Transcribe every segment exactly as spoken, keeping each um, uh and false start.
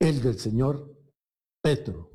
el del señor Petro.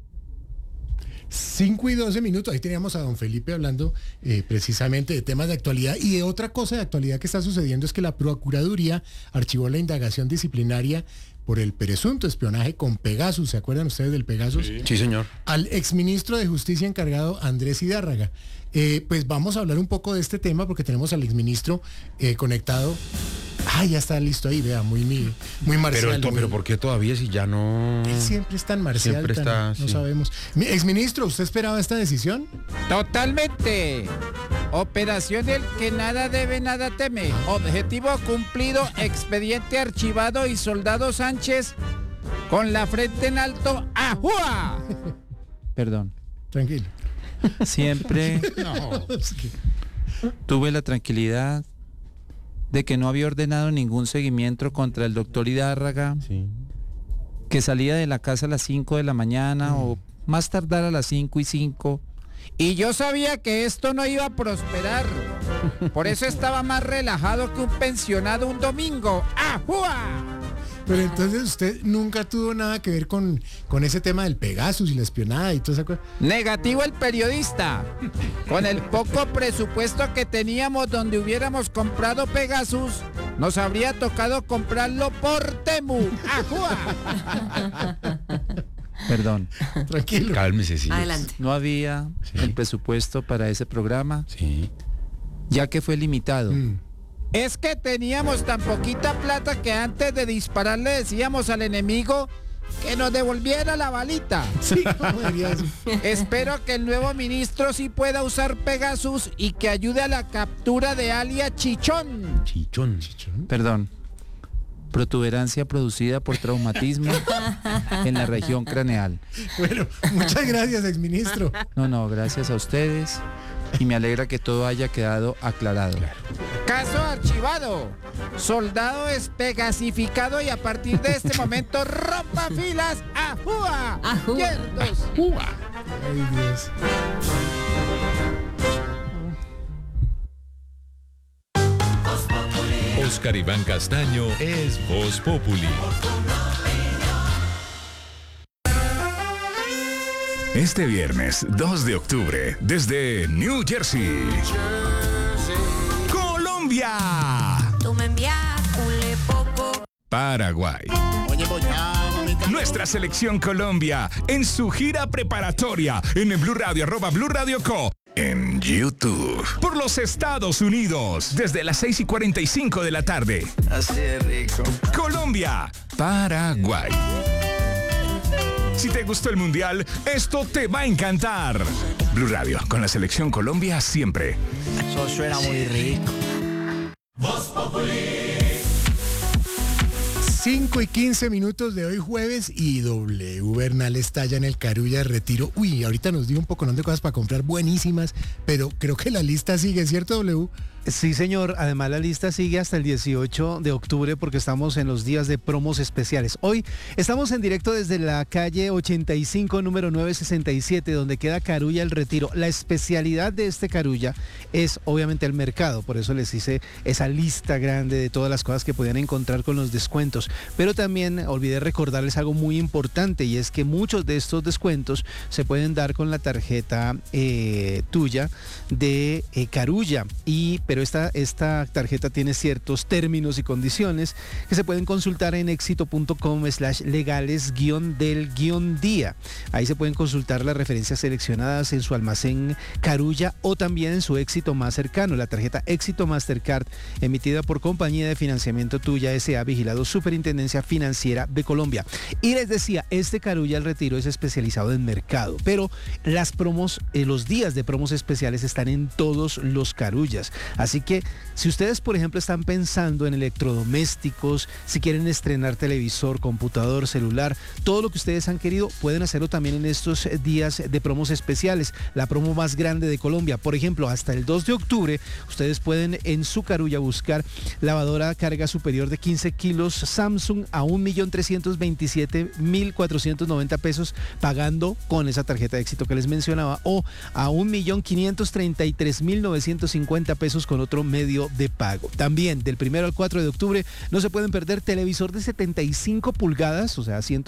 cinco y doce minutos, ahí teníamos a don Felipe hablando eh, precisamente de temas de actualidad y de otra cosa de actualidad que está sucediendo es que la Procuraduría archivó la indagación disciplinaria por el presunto espionaje con Pegasus. ¿Se acuerdan ustedes del Pegasus? Sí, sí señor. Al exministro de Justicia encargado, Andrés Hidárraga. Eh, pues vamos a hablar un poco de este tema porque tenemos al exministro eh, conectado. Ah, ya está listo ahí, vea, muy, muy, muy marcial. Pero, muy... pero ¿por qué todavía si ya no...? Él siempre es tan marcial, Siempre tan- está, no sí. sabemos. Mi exministro, ¿usted esperaba esta decisión? Totalmente. Operación El que nada debe, nada teme. Objetivo cumplido, expediente archivado y soldado Sánchez con la frente en alto. ¡Ajúa! Perdón. Tranquilo. Siempre No, es que... tuve la tranquilidad de que no había ordenado ningún seguimiento contra el doctor Hidárraga, Sí. que salía de la casa a las cinco de la mañana o más tardar a las cinco y cinco. Y yo sabía que esto no iba a prosperar. Por eso estaba más relajado que un pensionado un domingo. ¡Ajúa! Pero entonces usted nunca tuvo nada que ver con, con ese tema del Pegasus y la espionada y toda esa cosa. Negativo el periodista. Con el poco presupuesto que teníamos donde hubiéramos comprado Pegasus, nos habría tocado comprarlo por Temu. ¡Ajúa! Perdón. Tranquilo. Cálmese, sí. Adelante. No había Sí. el presupuesto para ese programa, Sí. ya que fue limitado. Mm. Es que teníamos tan poquita plata que antes de disparar le decíamos al enemigo que nos devolviera la balita. Sí, ¿cómo diría eso? Espero que el nuevo ministro sí pueda usar Pegasus y que ayude a la captura de alias Chichón. Chichón. Perdón. Protuberancia producida por traumatismo en la región craneal. Bueno, muchas gracias, exministro. No, no, gracias a ustedes y me alegra que todo haya quedado aclarado. Caso archivado. Soldado espegasificado y a partir de este momento rompa filas. ¡Ajúa! Ajúa. Izquierdos. Ay, Dios. Oscar Iván Castaño es Voz Populi. Este viernes dos de octubre, desde New Jersey, Colombia, Tú me envías un poco. Paraguay. Nuestra selección Colombia en su gira preparatoria en el Blue Radio, arroba Blue Radio Co. En YouTube. Por los Estados Unidos, desde las seis y cuarenta y cinco de la tarde. Así de rico. Colombia, Paraguay. Si te gustó el Mundial, esto te va a encantar. Blue Radio, con la selección Colombia siempre. Eso suena muy rico. cinco y quince minutos de hoy jueves y W Bernal está ya en el Carulla de Retiro. Uy, ahorita nos dio un poco de cosas para comprar buenísimas, pero creo que la lista sigue, ¿cierto, W? Sí, señor. Además, la lista sigue hasta el dieciocho de octubre porque estamos en los días de promos especiales. Hoy estamos en directo desde la calle ochenta y cinco, número novecientos sesenta y siete, donde queda Carulla el Retiro. La especialidad de este Carulla es obviamente el mercado, por eso les hice esa lista grande de todas las cosas que podían encontrar con los descuentos. Pero también olvidé recordarles algo muy importante y es que muchos de estos descuentos se pueden dar con la tarjeta eh, tuya de eh, Carulla y pero esta, esta tarjeta tiene ciertos términos y condiciones que se pueden consultar en éxito.com slash legales guión del guión día. Ahí se pueden consultar las referencias seleccionadas en su almacén Carulla o también en su Éxito más cercano. La tarjeta Éxito Mastercard, emitida por Compañía de Financiamiento Tuya S A, vigilado Superintendencia Financiera de Colombia. Y les decía, este Carulla al Retiro es especializado en mercado, pero las promos, eh, los días de promos especiales están en todos los Carullas. Así que si ustedes, por ejemplo, están pensando en electrodomésticos, si quieren estrenar televisor, computador, celular, todo lo que ustedes han querido, pueden hacerlo también en estos días de promos especiales. La promo más grande de Colombia, por ejemplo, hasta el dos de octubre, ustedes pueden en su Carulla buscar lavadora carga superior de quince kilos Samsung a un millón trescientos veintisiete mil cuatrocientos noventa pesos, pagando con esa tarjeta de éxito que les mencionaba, o a un millón quinientos treinta y tres mil novecientos cincuenta pesos con otro medio de pago. También del primero al cuatro de octubre no se pueden perder televisor de setenta y cinco pulgadas, o sea, ciento